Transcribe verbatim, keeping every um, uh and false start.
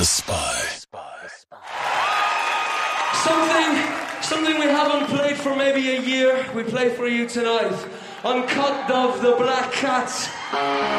The Spy. Something, something we haven't played for maybe a year. We play for you tonight. Uncut Dove, the Black Cats.